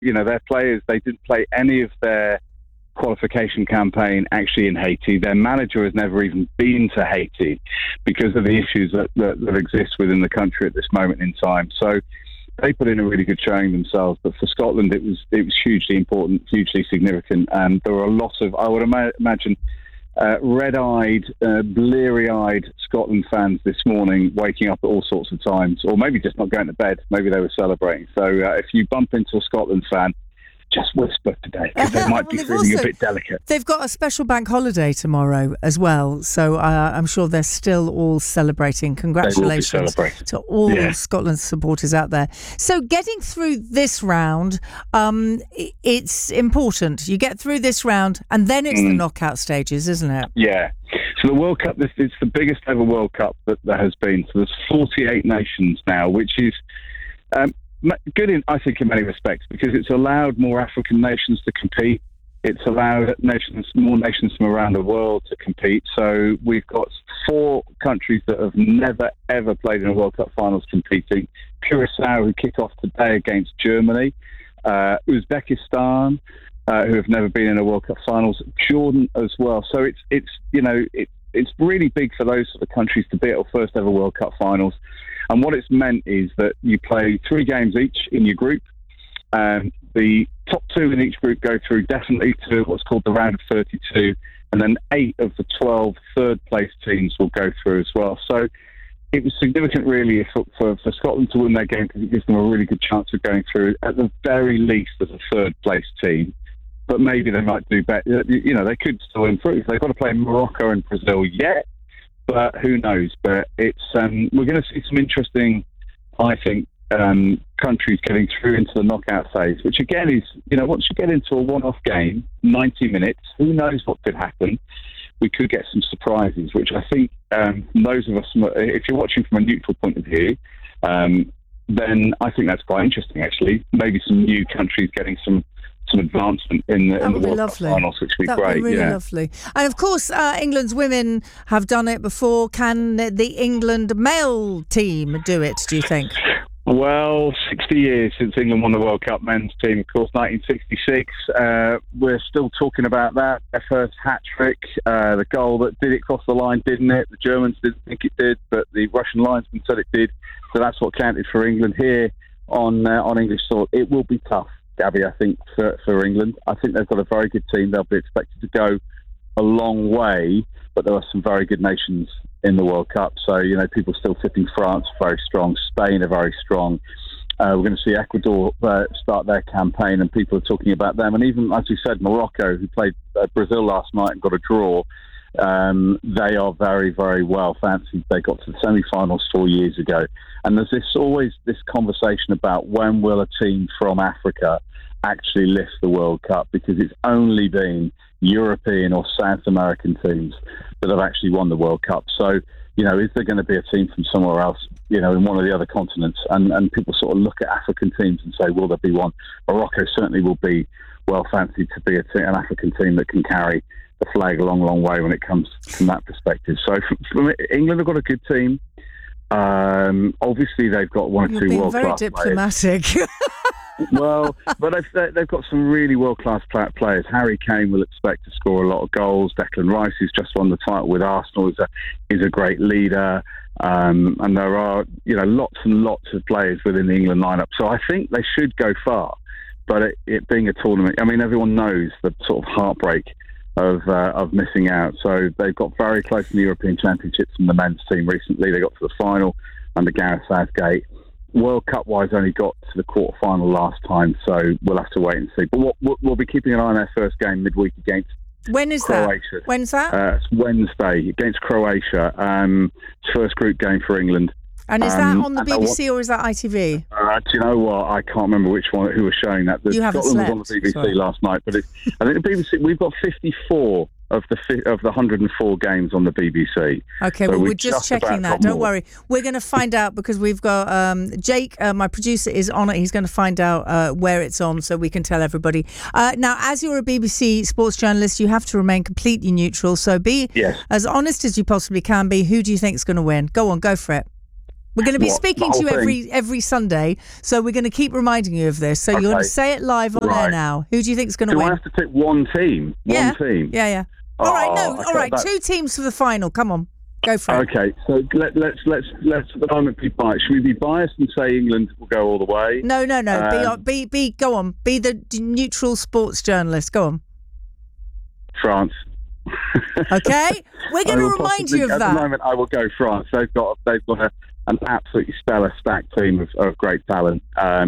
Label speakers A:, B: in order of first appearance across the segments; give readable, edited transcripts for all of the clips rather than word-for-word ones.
A: their players, they didn't play any of their qualification campaign actually in Haiti. Their manager has never even been to Haiti because of the issues that exist within the country at this moment in time. So they put in a really good showing themselves. But for Scotland, it was hugely important, hugely significant. And there were a lot of, I would imagine, red-eyed, bleary-eyed Scotland fans this morning waking up at all sorts of times, or maybe just not going to bed. Maybe they were celebrating. So if you bump into a Scotland fan, just whisper today, because they might be feeling a bit delicate.
B: They've got a special bank holiday tomorrow as well, so I'm sure they're still all celebrating. Congratulations to all Scotland supporters out there. So getting through this round, it's important. You get through this round, and then it's the knockout stages, isn't it?
A: Yeah. So the World Cup, it's the biggest ever World Cup that there has been. So there's 48 nations now, which is good, I think, in many respects, because it's allowed more African nations to compete. It's allowed more nations from around the world to compete. So we've got 4 countries that have never, ever played in a World Cup finals competing. Curacao, who kick off today against Germany. Uzbekistan, who have never been in a World Cup finals. Jordan as well. So it's really big for those sort of countries to be at our first ever World Cup finals. And what it's meant is that you play 3 games each in your group. The top 2 in each group go through definitely to what's called the round of 32. And then 8 of the 12 third-place teams will go through as well. So it was significant, really, for Scotland to win their game, because it gives them a really good chance of going through, at the very least, as a third-place team. But maybe they might do better. They could still improve. They've got to play Morocco and Brazil yet. But who knows? But it's we're going to see some interesting, I think, countries getting through into the knockout phase, which again is, once you get into a one-off game, 90 minutes, who knows what could happen? We could get some surprises, which I think those of us, if you're watching from a neutral point of view, then I think that's quite interesting, actually. Maybe some new countries getting some advancement in the World Cup finals, which would be great.
B: That would be really lovely. And of course, England's women have done it before. Can the England male team do it, do you think?
A: Well, 60 years since England won the World Cup men's team, of course, 1966. We're still talking about that. Their first hat-trick, the goal that did it cross the line, didn't it? The Germans didn't think it did, but the Russian linesman said it did. So that's what counted for England here on English soil. It will be tough, Gabby, I think, for England. I think they've got a very good team. They'll be expected to go a long way, but there are some very good nations in the World Cup. So, people still tipping France very strong. Spain are very strong. We're going to see Ecuador start their campaign, and people are talking about them. And even, as you said, Morocco, who played Brazil last night and got a draw, they are very, very well fancied. They got to the semi-finals 4 years ago. And there's always this conversation about when will a team from Africa actually lift the World Cup, because it's only been European or South American teams that have actually won the World Cup. So, is there going to be a team from somewhere else, in one of the other continents? And people sort of look at African teams and say, will there be one? Morocco certainly will be well fancied to be an African team that can carry the flag a long, long way when it comes from that perspective. So England have got a good team. Obviously, they've got one or two world-class players.
B: Very diplomatic.
A: Well, but they've got some really world-class players. Harry Kane will expect to score a lot of goals. Declan Rice, who's just won the title with Arsenal, is a great leader. And there are, lots and lots of players within the England lineup. So I think they should go far. But it being a tournament, everyone knows the sort of heartbreak of missing out. So they've got very close in the European Championships from the men's team recently. They got to the final under Gareth Southgate. World Cup-wise, only got to the quarter-final last time, so we'll have to wait and see. But we'll be keeping an eye on their first game midweek against Croatia.
B: When's that?
A: It's Wednesday against Croatia. First group game for England.
B: And is that on the BBC or is that ITV?
A: Do you know what? I can't remember who was showing that.
B: You haven't
A: Scotland
B: slept.
A: was on the BBC last night, but I think the BBC. We've got 54 of the 104 games on the BBC.
B: Okay,
A: so
B: well, we're just checking that. Don't worry. We're going to find out, because we've got Jake, my producer, is on it. He's going to find out where it's on so we can tell everybody. Now, as you're a BBC sports journalist, you have to remain completely neutral. So be as honest as you possibly can be. Who do you think is going to win? Go on, go for it. We're going to be speaking to you every Sunday, so we're going to keep reminding you of this. So you're going to say it live on air now. Who do you think is going to win?
A: Do I have to pick one team? One team?
B: Yeah. All right, 2 teams for the final. Come on, go for it.
A: Okay, so let's at the moment be biased. Should we be biased and say England will go all the way?
B: No. Go on. Be the neutral sports journalist. Go on.
A: France.
B: Okay, we're going to remind you of that.
A: At the moment, I will go France. They've got an absolutely stellar stacked team of great talent.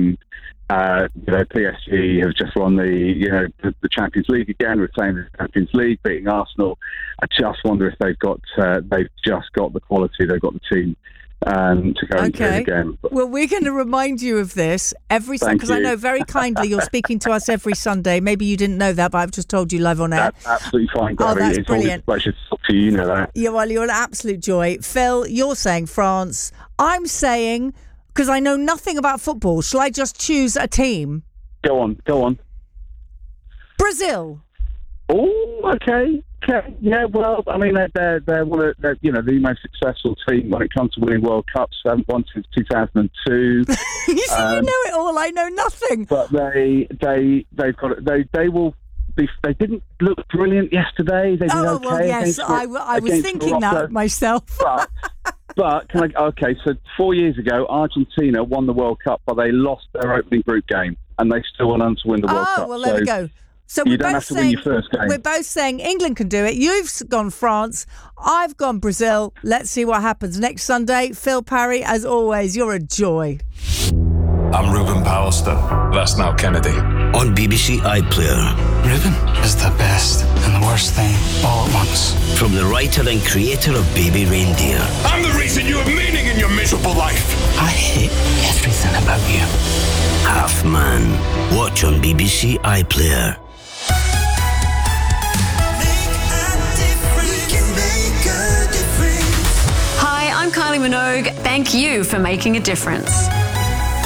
A: PSG have just won the Champions League again, retained the Champions League, beating Arsenal. I just wonder if they've just got the quality, they've got the team to go and do it again.
B: Well, we're going to remind you of this every Sunday, because I know very kindly you're speaking to us every Sunday. Maybe you didn't know that, but I've just told you live on air.
A: That's absolutely fine, Gabby.
B: That's brilliant.
A: It's always a pleasure to talk to you, you know that.
B: Yeah, well, you're an absolute joy. Phil, you're saying France. I'm saying, because I know nothing about football, shall I just choose a team?
A: Go on.
B: Brazil.
A: Oh, okay. Yeah, well, I mean, they're one of the most successful team when it comes to winning World Cups. They haven't won since 2002.
B: You see, you know it all. I know nothing.
A: But they've got it. They will be. They didn't look brilliant yesterday. They did okay.
B: Well, yes, I was thinking
A: Morocco.
B: that myself.
A: But so 4 years ago, Argentina won the World Cup, but they lost their opening group game, and they still went on to win the World Cup.
B: Oh, well, there we go. So
A: you don't have to win your first game.
B: We're both saying England can do it. You've gone France. I've gone Brazil. Let's see what happens next Sunday. Phil Parry, as always, you're a joy.
C: I'm Ruben Pallister. That's Niall Kennedy.
D: On BBC iPlayer.
E: Ruben is the best and the worst thing all at once.
D: From the writer and creator of Baby Reindeer.
C: I'm the reason you have meaning in your miserable life.
E: I hate everything about you.
D: Half Man. Watch on BBC iPlayer.
F: Hi, I'm Kylie Minogue. Thank you for making a difference.